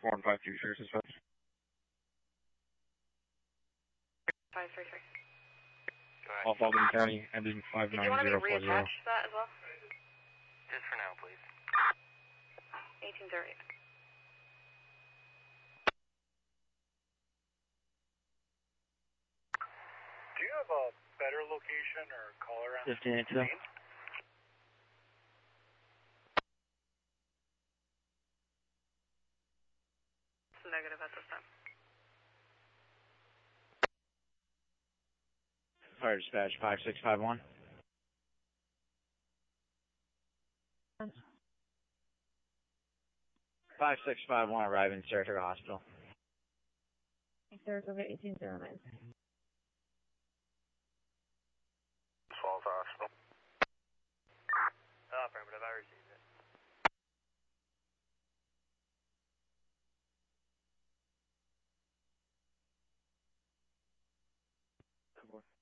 152, sure, suspect. 533. Off Albany County, ending 59040. Did you want me to reattach that as well? Just for now, please. 1830. Do you have a better location or call around? 1582. It's negative at this time. Fire dispatch 5651. Thanks. 5651 arriving Saratoga Hospital. Saratoga 1809. Falls Hospital. Affirmative, I received it.